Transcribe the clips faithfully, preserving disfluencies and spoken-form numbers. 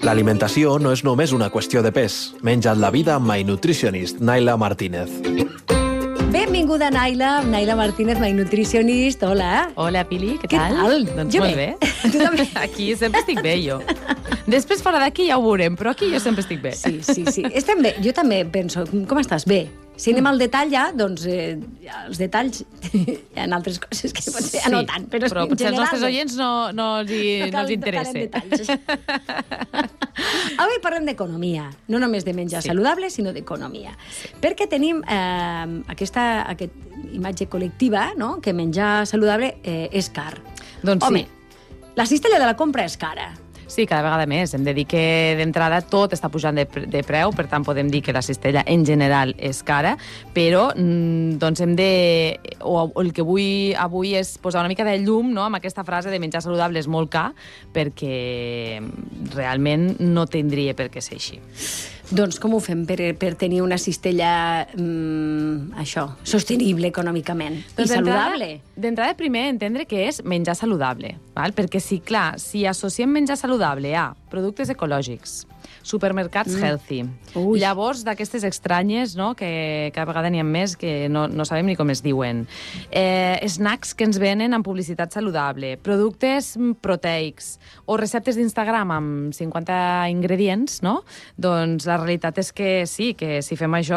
L'alimentació no és només una qüestió de pes. Menja't la vida amb My Nutritionist, Naila Martínez. Benvinguda, Naila. Naila Martínez, My Nutritionist. Hola. Hola, Pili, què, Què tal? tal? Doncs Jo molt bé. bé. Tu també? Aquí sempre estic bé, jo. Després, fora d'aquí, ja ho veurem, però aquí jo sempre estic bé. Sí, sí, sí. Estem bé. Jo també penso, com estàs? Bé. Si anem al detall ja, doncs eh, ja, els detalls hi ha altres coses que potser ja no tant, però, però en potser general, els nostres oients no, no, els, hi, no, els interessa. Avui parlem d'economia, no només de menjar Sí. saludable, sinó d'economia. Sí. Perquè tenim eh, aquesta, aquesta imatge col·lectiva, no?, que menjar saludable eh, és car. Doncs Home, sí. la cistella de la compra és cara. Sí, cada vegada més. Hem de dir que d'entrada tot està pujant de, de preu, per tant podem dir que la cistella en general és cara, però mm, doncs hem de... O, o el que vull avui és posar una mica de llum, no?, amb aquesta frase de menjar saludable és molt car, perquè realment no tindria per què ser així. Doncs com ho fem per, per tenir una cistella, mm, això, sostenible econòmicament i saludable? D'entrada, primer, entendre què és menjar saludable, val? Perquè si, clar, si associem menjar saludable a productes ecològics, supermercats mm. healthy, Ui. llavors d'aquestes estranyes, no?, que cada vegada n'hi ha més que no, no sabem ni com es diuen, eh, snacks que ens venen amb publicitat saludable, productes proteics o receptes d'Instagram amb cinquanta ingredients, no?, doncs la realitat és que sí, que si fem això,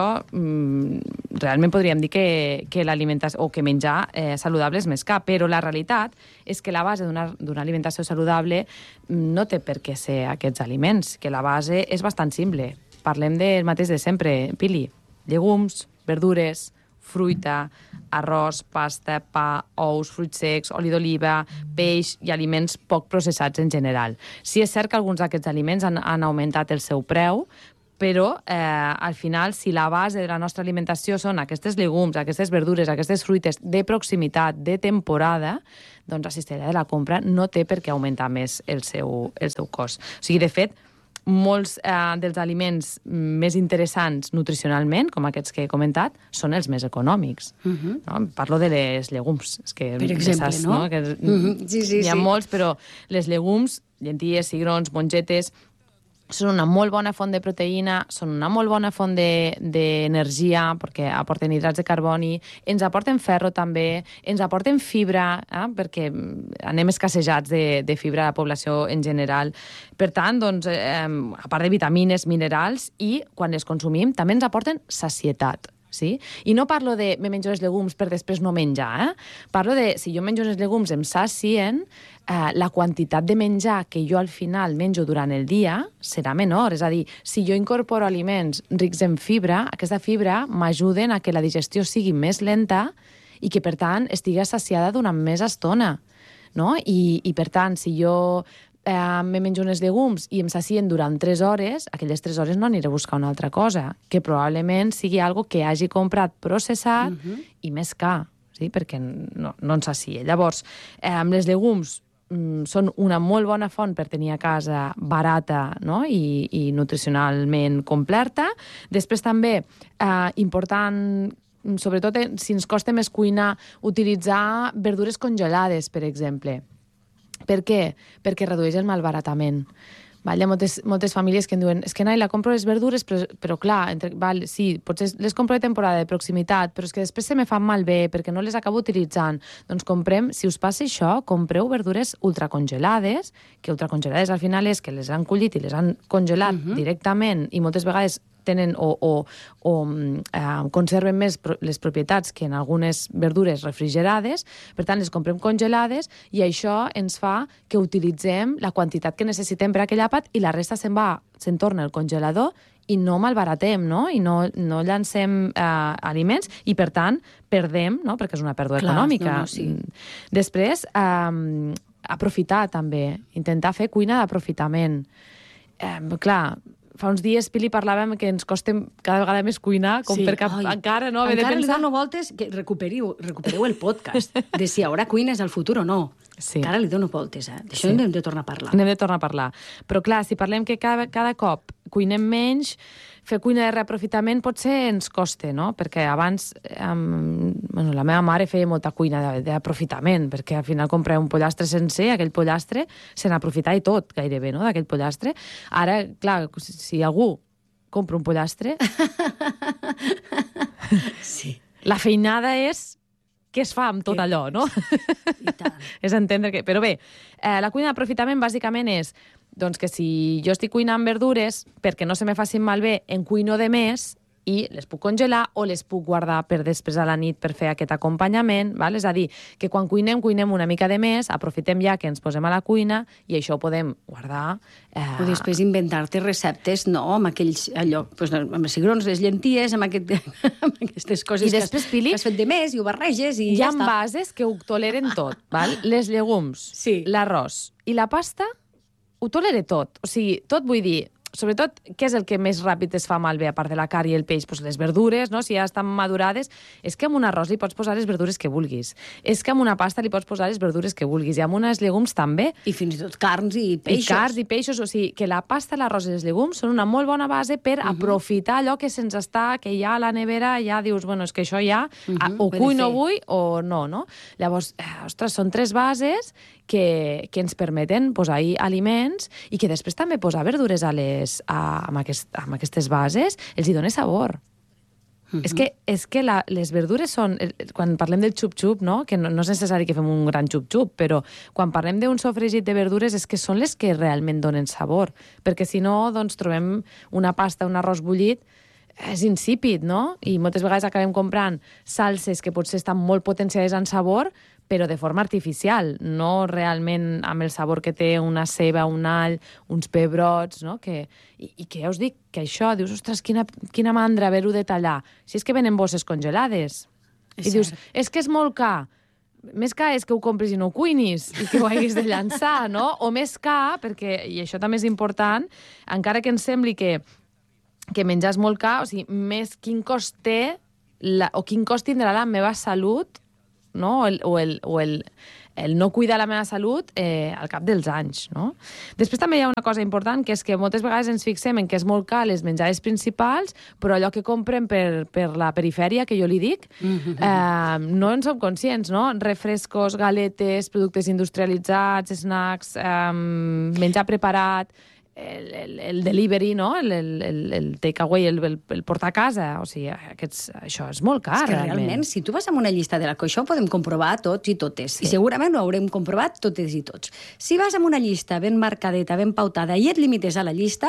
mmm, realment podríem dir que, que l'alimentació o que menjar eh, saludable és més car, però la realitat és que la base d'una d'una alimentació saludable no té per què ser aquests aliments, que la base és bastant simple. Parlem del mateix de sempre, Pili. Llegums, verdures, fruita, arròs, pasta, pa, ous, fruits secs, oli d'oliva, peix i aliments poc processats en general. Sí, és cert que alguns d'aquests aliments han, han augmentat el seu preu, però eh, al final, si la base de la nostra alimentació són aquests llegums, aquestes verdures, aquestes fruites de proximitat, de temporada, doncs la cistella de la compra no té per què augmentar més el seu, el seu cost. O sigui, de fet, molts eh, dels aliments més interessants nutricionalment, com aquests que he comentat, són els més econòmics. Uh-huh. No? Parlo de les llegums. És que, per exemple, saps, no? no? Que, uh-huh. Sí, sí, n'hi ha sí. molts, però les llegums, llenties, cigrons, mongetes, són una molt bona font de proteïna, són una molt bona font d'energia, de, perquè aporten hidrats de carboni, ens aporten ferro també, ens aporten fibra, eh, perquè anem escassejats de, de fibra a la població en general. Per tant, doncs, eh, a part de vitamines, minerals, i quan les consumim també ens aporten sacietat. Sí? I no parlo de me menjo els llegums per després no menjar, eh? Parlo de, si jo menjo els llegums em sacien, eh, la quantitat de menjar que jo al final menjo durant el dia serà menor. És a dir, si jo incorporo aliments rics en fibra, aquesta fibra m'ajuden a que la digestió sigui més lenta i que, per tant, estigui saciada durant més estona. No? I, i, per tant, si jo eh, me menjo uns llegums i em sacien durant tres hores, aquelles tres hores no aniré a buscar una altra cosa, que probablement sigui algo que hagi comprat processat uh-huh. i més car, sí? Perquè no, no ens sacia. Llavors, eh, les llegums mm, són una molt bona font per tenir a casa barata, no? I, i nutricionalment completa. Després també, eh, important, sobretot si ens costa més cuinar, utilitzar verdures congelades, per exemple. Per què? Perquè redueix el malbaratament. Val? Hi ha moltes, moltes famílies que em diuen és que, Naila, compro les verdures, però, però clar, entre, val, sí, potser les compro de temporada, de proximitat, però és que després se me fan malbé perquè no les acabo utilitzant. Doncs comprem, si us passa això, compreu verdures ultracongelades, que ultracongelades al final és que les han collit i les han congelat uh-huh. directament i moltes vegades tenen o, o, o eh, conserven més pro les propietats que en algunes verdures refrigerades, per tant, les comprem congelades i això ens fa que utilitzem la quantitat que necessitem per aquell àpat i la resta se'n va, se'n torna al congelador i no malbaratem, no? I no, no llancem eh, aliments i, per tant, perdem, no? Perquè és una pèrdua Clar, econòmica. No, no, sí. Després, eh, aprofitar també, intentar fer cuina d'aprofitament. Eh, clar, fa uns dies, Pili, parlàvem que ens costa cada vegada més cuinar, com sí. per cap... Ai, encara no haver de encara pensar... li dono voltes, que recupereu, recupereu el podcast, de si ara cuines al futur o no. Sí. Encara li dono voltes, eh? D'això Sí. hem de tornar a parlar. N'hem de tornar a parlar. Però clar, si parlem que cada, cada cop cuinem menys, fer cuina de reaprofitament potser ens costa, no? Perquè abans um, bueno, la meva mare feia molta cuina d'aprofitament, perquè al final comprar un pollastre sencer, aquell pollastre, se n'aprofitava tot gairebé, no?, d'aquell pollastre. Ara, clar, si algú compra un pollastre, Sí. la feinada és què es fa amb tot Què- allò, no? I tant. És entendre que... Però bé, eh, la cuina d'aprofitament bàsicament és doncs que si jo estic cuinant verdures, perquè no se me facin malbé, en cuino de més i les puc congelar o les puc guardar per després a la nit per fer aquest acompanyament, val? És a dir, que quan cuinem, cuinem una mica de més, aprofitem ja que ens posem a la cuina i això ho podem guardar. Eh... O després inventar-te receptes, no?, amb aquells, allò, doncs, amb els cigrons, les llenties, amb, aquest, amb aquestes coses I després, que, has, Pili, que has fet de més i ho barreges i hi ja ha està. bases que ho toleren tot, val? Les llegums, Sí. l'arròs i la pasta ho tolera tot. O sigui, tot vull dir, sobretot, què és el que més ràpid es fa malbé, a part de la carn i el peix? Pues les verdures, no? Si ja estan madurades, és que amb un arròs li pots posar les verdures que vulguis. És que amb una pasta li pots posar les verdures que vulguis. I amb unes llegums també. I fins i tot carns i peixos. I carns i peixos. O sigui, que la pasta, l'arròs i les llegums són una molt bona base per uh -huh. aprofitar allò que se'ns està, que hi ha a la nevera, ja dius, bueno, és que això ja uh -huh. o cuino no vull o no, no? Llavors, eh, ostres, són tres bases que, que ens permeten posar-hi aliments i que després també posar verdures a les, a, amb, aquest, amb aquestes bases els hi dona sabor. Uh -huh. És que, és que la, les verdures són... Quan parlem del xup-xup, no? Que no, no és necessari que fem un gran xup-xup, però quan parlem d'un sofregit de verdures és que són les que realment donen sabor. Perquè si no, doncs trobem una pasta, un arròs bullit, és insípid, no? I moltes vegades acabem comprant salses que potser estan molt potenciades en sabor, però de forma artificial, no realment amb el sabor que té una ceba, un all, uns pebrots, no? Que, i, I que ja us dic que això, dius, ostres, quina, quina mandra haver-ho de tallar. Si és que venen bosses congelades. És I dius, cert. és que és molt car. Més car és que ho compris i no ho cuinis i que ho haguis de llançar, no? O més car, perquè, i això també és important, encara que ens sembli que que menjar és molt car, o sigui, més quin cost té la, o quin cost tindrà la meva salut, no? O el, o el, o el, el no cuidar la meva salut eh, al cap dels anys, no? Després també hi ha una cosa important, que és que moltes vegades ens fixem en que és molt car les menjades principals, però allò que comprem per, per la perifèria, que jo li dic, eh, no en som conscients, no? Refrescos, galetes, productes industrialitzats, snacks, eh, menjar preparat, El, el, el delivery, no? el, el, el, el takeaway, el, el, el portar a casa. O sigui, aquests, això és molt car, És que realment. realment, si tu vas amb una llista de la coixa, ho podem comprovar tots i totes. Sí. I segurament ho haurem comprovat totes i tots. Si vas amb una llista ben marcadeta, ben pautada, i et limites a la llista,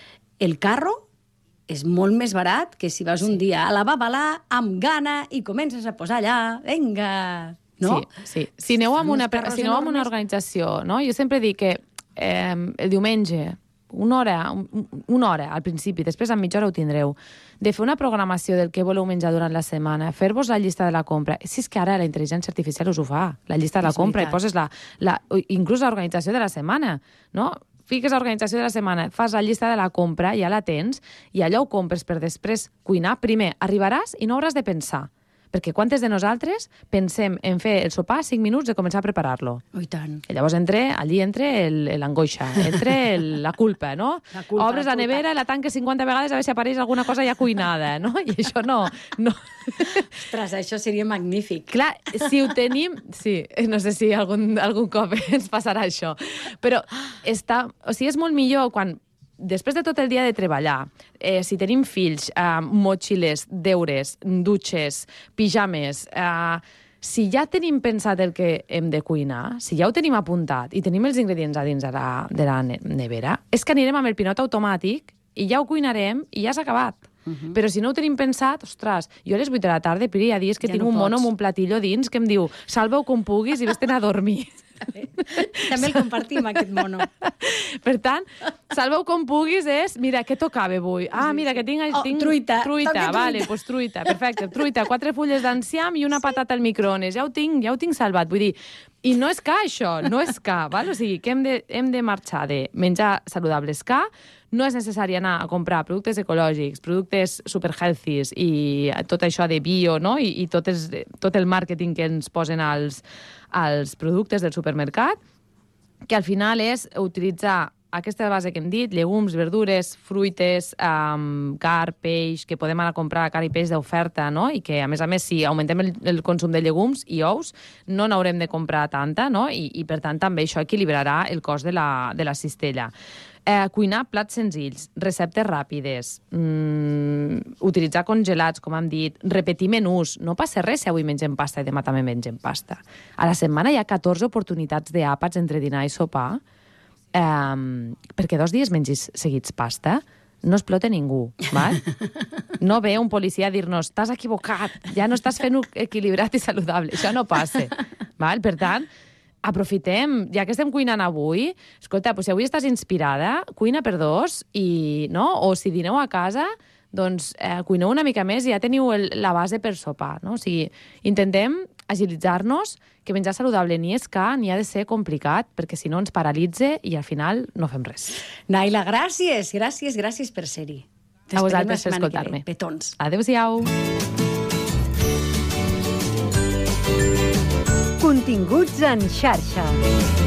el carro és molt més barat que si vas sí. un dia a la Babalà amb gana i comences a posar allà, vinga, no? Sí, sí. Si aneu amb una, Uns carros si aneu amb una enormes. organització, no? Jo sempre dic que eh, el diumenge, una hora, un, una hora al principi, després a mitja hora ho tindreu, de fer una programació del que voleu menjar durant la setmana, fer-vos la llista de la compra. Si és que ara la intel·ligència artificial us ho fa, la llista de la És compra, veritat. i poses la, la, inclús l'organització de la setmana, no? Fiques l'organització de la setmana, fas la llista de la compra, ja la tens, i allò ho compres per després cuinar. Primer, arribaràs i no hauràs de pensar. Perquè quantes de nosaltres pensem en fer el sopar cinc minuts de començar a preparar-lo? Oh, i tant. I llavors entre, allí entre l'angoixa, entre el, la culpa, no? La culpa, Obres la la, culpa. nevera, la tanques cinquanta vegades a veure si apareix alguna cosa ja cuinada, no? I això no... no. Ostres, això seria magnífic. Clar, si ho tenim... Sí, no sé si algun, algun cop ens passarà això, però està, o sigui, és molt millor quan després de tot el dia de treballar, eh, si tenim fills, eh, motxilles, deures, dutxes, pijames, eh, si ja tenim pensat el que hem de cuinar, si ja ho tenim apuntat i tenim els ingredients a dins de la, de la nevera, és que anirem amb el pinot automàtic i ja ho cuinarem i ja s'ha acabat. Uh -huh. Però si no ho tenim pensat, ostres, jo a les vuit de la tarda, Piri, hi ha dies que Ja tinc no un mono pots. amb un platillo dins que em diu salva-ho com puguis i vés-te'n a dormir. També el compartim, aquest mono. Per tant, salva-ho com puguis és, mira, què tocava avui? Ah, mira, que tinc... Oh, tinc truita. Truita, Toca vale, truita. pues truita, perfecte, truita, quatre fulles d'enciam i una patata al microones, ja ho tinc, ja ho tinc salvat, vull dir, i no és car, això, no és car, val? O sigui, que hem de, hem de marxar de menjar saludables car, no és necessari anar a comprar productes ecològics, productes super healthies i tot això de bio, no? I, i tot, és, tot el màrqueting que ens posen als, als productes del supermercat, que al final és utilitzar aquesta base que hem dit, llegums, verdures, fruites, um, car, peix, que podem anar a comprar car i peix d'oferta, no? I que, a més a més, si augmentem el, el consum de llegums i ous, no n'haurem de comprar tanta, no? I, i per tant, també això equilibrarà el cost de la, de la cistella. Eh, cuinar plats senzills, receptes ràpides, mm, utilitzar congelats, com hem dit, repetir menús. No passa res si avui mengem pasta i demà també mengem pasta. A la setmana hi ha catorze oportunitats d'àpats entre dinar i sopar, eh, perquè dos dies mengis seguits pasta no explota ningú, val? No ve un policia a dir-nos t'has equivocat, ja no estàs fent equilibrat i saludable. Això no passa, val? Per tant, aprofitem, ja que estem cuinant avui, escolta, doncs si avui estàs inspirada, cuina per dos, i, no? O si dineu a casa, doncs eh, cuineu una mica més i ja teniu el, la base per sopar, no? O sigui, intentem agilitzar-nos, que menjar saludable ni és car ni ha de ser complicat, perquè si no ens paralitza i al final no fem res. Naila, gràcies, gràcies, gràcies per ser-hi. A vosaltres per escoltar-me. Petons. Adéu-siau. Continguts en xarxa.